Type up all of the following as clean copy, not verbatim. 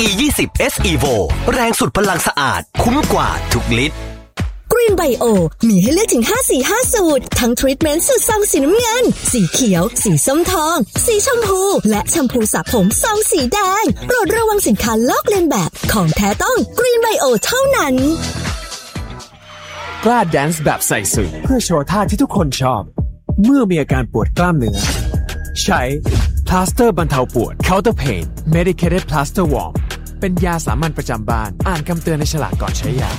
E20 S Evo แรงสุดพลังสะอาดคุ้มกว่าทุกลิตร Green Bio มีให้เลือกถึง5 สี 5 สูตรทั้งทรีทเมนต์สูตรซองสีน้ำเงินสีเขียวสีส้มทองสีชมพูและแชมพูสระผมซองสีแดงโปรดระวังสินค้าลอกเลียนแบบของแท้ต้อง Green Bio เท่านั้นกล้าแดนซ์แบบใส่สูทเพื่อโชว์ท่าที่ทุกคนชอบเมื่อมีอาการปวดกล้ามเนื้อใช้พลาสเตอร์บรรเทาปวด Counter Pain Medicated Plaster Warm เป็นยาสามัญประจำบ้านอ่านคำเตือนในฉลากก่อนใช้ยา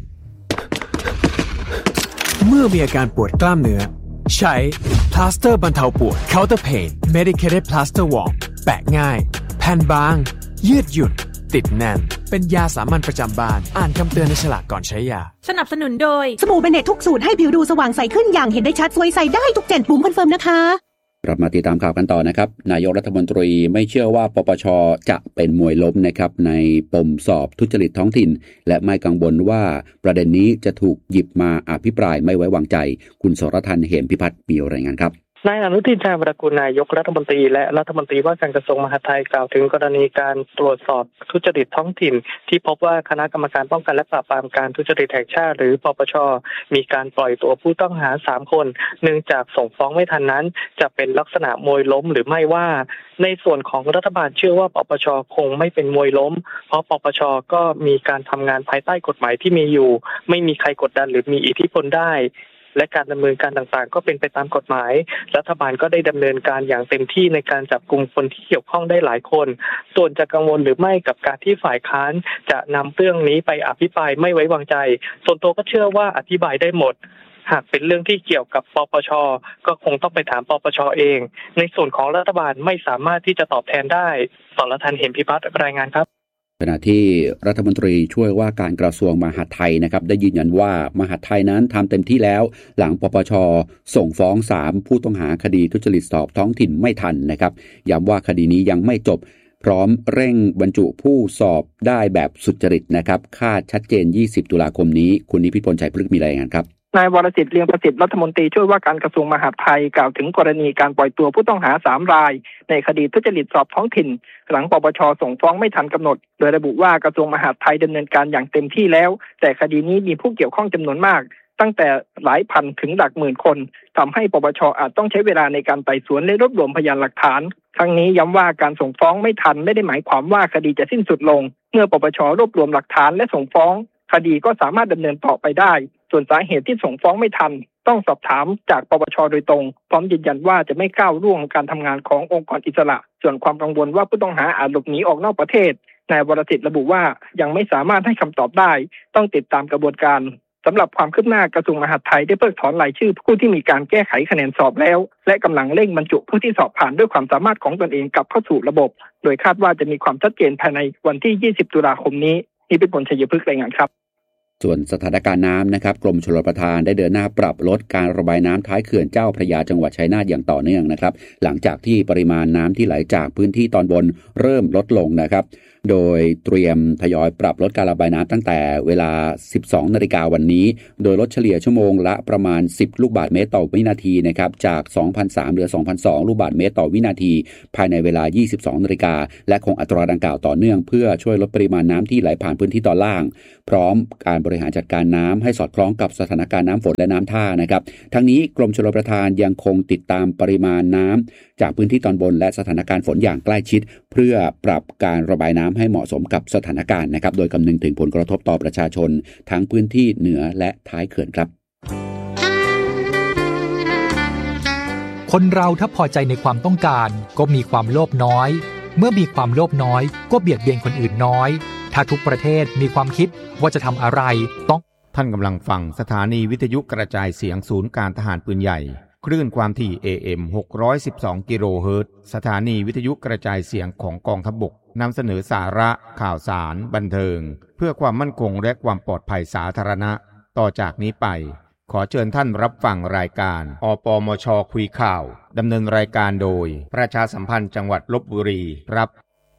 เมื่อมีอาการปวดกล้ามเนื้อใช้พลาสเตอร์บรรเทาปวด Counter Pain Medicated Plaster Warm แปะง่ายแผ่นบางยืดหยุ่นติดแน่นเป็นยาสามัญประจำบ้านอ่านคำเตือนในฉลากก่อนใช้ยาสนับสนุนโดยสบู่เบเนตทุกสูตรให้ผิวดูสว่างใสขึ้นอย่างเห็นได้ชัดสวยใสได้ทุก7ปุ่มคอนเฟิร์มนะคะกลับมาติดตามข่าวกันต่อนะครับนายกรัฐมนตรีไม่เชื่อว่าปปช.จะเป็นมวยล้มนะครับในปมสอบทุจริตท้องถิ่นและไม่กังวลว่าประเด็นนี้จะถูกหยิบมาอภิปรายไม่ไว้วางใจคุณสรทัน เหมพิพัฒน์มีรายงานครับนายอนุทิน ชาญวิรากูลนายกรัฐมนตรีและรัฐมนตรีว่าการกระทรวงมหาดไทยกล่าวถึงกรณีการตรวจสอบทุจริตท้องถิ่นที่พบว่าคณะกรรมการป้องกันและปราบปรามการทุจริตแห่งชาติหรือปปช.มีการปล่อยตัวผู้ต้องหา3คนเนื่องจากส่งฟ้องไม่ทันนั้นจะเป็นลักษณะมวยล้มหรือไม่ว่าในส่วนของรัฐบาลเชื่อว่าปปช.คงไม่เป็นมวยล้มเพราะปปช.ก็มีการทำงานภายใต้กฎหมายที่มีอยู่ไม่มีใครกดดันหรือมีอิทธิพลได้และการดำเนินการต่างๆก็เป็นไปตามกฎหมายรัฐบาลก็ได้ดำเนินการอย่างเต็มที่ในการจับกุมคนที่เกี่ยวข้องได้หลายคนส่วนจะกังวลหรือไม่กับการที่ฝ่ายค้านจะนำเรื่องนี้ไปอภิปรายไม่ไว้วางใจส่วนตัวก็เชื่อว่าอธิบายได้หมดหากเป็นเรื่องที่เกี่ยวกับปปช.ก็คงต้องไปถามปปช.เองในส่วนของรัฐบาลไม่สามารถที่จะตอบแทนได้สรทัน เหมพิพัฒน์รายงานครับขณะที่รัฐมนตรีช่วยว่าการกระทรวงมหาดไทยนะครับได้ยืนยันว่ามหาดไทยนั้นทำเต็มที่แล้วหลังปปช.ส่งฟ้อง3ผู้ต้องหาคดีทุจริตสอบท้องถิ่นไม่ทันนะครับย้ำว่าคดีนี้ยังไม่จบพร้อมเร่งบรรจุผู้สอบได้แบบสุจริตนะครับคาดชัดเจน20ตุลาคมนี้คุณนิพิพล ชัยพฤกษ์มีรายงานครับนายวรศิษฐ์ เลียงประสิทธิ์รัฐมนตรีช่วยว่าการกระทรวงมหาดไทยกล่าวถึงกรณีการปล่อยตัวผู้ต้องหา3รายในคดีทุจริตสอบท้องถิ่นหลังปปช.ส่งฟ้องไม่ทันกำหนดโดยระบุว่ากระทรวงมหาดไทยดำเนินการอย่างเต็มที่แล้วแต่คดีนี้มีผู้เกี่ยวข้องจำนวนมากตั้งแต่หลายพันถึงหลักหมื่นคนทำให้ปปช.อาจต้องใช้เวลาในการไต่สวนและรวบรวมพยานหลักฐานทั้งนี้ย้ำว่าการส่งฟ้องไม่ทันไม่ได้หมายความว่าคดีจะสิ้นสุดลงเมื่อปปช.รวบรวมหลักฐานและส่งฟ้องคดีก็สามารถดำเนินต่อไปได้ส่วนสาเหตุที่ส่งฟ้องไม่ทันต้องสอบถามจากปปช.โดยตรงพร้อมยืนยันว่าจะไม่ก้าวล่วงการทำงานขององค์กรอิสระส่วนความกังวลว่าผู้ต้องหาอาจหลบหนีออกนอกประเทศนายวรศิษฐ์ระบุว่ายังไม่สามารถให้คำตอบได้ต้องติดตามกระบวนการสำหรับความคืบหน้ากระทรวงมหาดไทยได้เพิกถอนรายชื่อผู้ที่มีการแก้ไขคะแนนสอบแล้วและกำลังเร่งบรรจุผู้ที่สอบผ่านด้วยความสามารถของตนเองกลับเข้าสู่ระบบโดยคาดว่าจะมีความชัดเจนภายในวันที่20ตุลาคมนี้นิพิพล ชัยพฤกษ์รายงานครับส่วนสถานการณ์น้ำนะครับกรมชลประทานได้เดินหน้าปรับลดการระบายน้ำท้ายเขื่อนเจ้าพระยาจังหวัดชัยนาทอย่างต่อเนื่องนะครับหลังจากที่ปริมาณน้ำที่ไหลจากพื้นที่ตอนบนเริ่มลดลงนะครับโดยเตรียมทยอยปรับลดการระบายน้ำตั้งแต่เวลา 12 นาฬิกาวันนี้โดยลดเฉลี่ยชั่วโมงละประมาณ10ลูกบาศก์เมตรต่อวินาทีนะครับจาก 2,300 เหลือ 2,200 ลูกบาศก์เมตรต่อวินาทีภายในเวลา 22 นาฬิกาและคงอัตราดังกล่าวต่อเนื่องเพื่อช่วยลดปริมาณน้ำที่ไหลผ่านพื้นที่ตอนล่างพร้อมการบริหารจัดการน้ำให้สอดคล้องกับสถานการณ์น้ำฝนและน้ำท่านะครับทั้งนี้กรมชลประทานยังคงติดตามปริมาณน้ำจากพื้นที่ตอนบนและสถานการณ์ฝนอย่างใกล้ชิดเพื่อปรับการระบายน้ำให้เหมาะสมกับสถานการณ์นะครับโดยคำนึงถึงผลกระทบต่อประชาชนทั้งพื้นที่เหนือและท้ายเขื่อนครับคนเราถ้าพอใจในความต้องการก็มีความโลภน้อยเมื่อมีความโลภน้อยก็เบียดเบียนคนอื่นน้อยถ้าทุกประเทศมีความคิดว่าจะทำอะไรต้องท่านกำลังฟังสถานีวิทยุกระจายเสียงศูนย์การทหารปืนใหญ่คลื่นความถี่ AM 612 กิโลเฮิรตซ์สถานีวิทยุกระจายเสียงของกองทัพบกนำเสนอสาระข่าวสารบันเทิงเพื่อความมั่นคงและความปลอดภัยสาธารณะต่อจากนี้ไปขอเชิญท่านรับฟังรายการอปมช.คุยข่าวดำเนินรายการโดยประชาสัมพันธ์จังหวัดลพบุรีครับ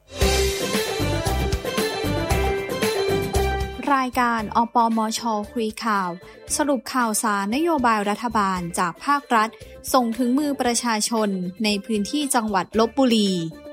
รายการอปมช.คุยข่าวสรุปข่าวสารนโยบายรัฐบาลจากภาครัฐส่งถึงมือประชาชนในพื้นที่จังหวัดลพบุรี